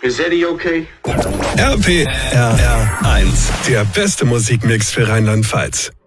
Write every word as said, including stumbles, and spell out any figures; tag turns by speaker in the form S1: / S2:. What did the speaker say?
S1: Is Eddie okay?
S2: R P R R eins, der beste Musikmix für Rheinland-Pfalz.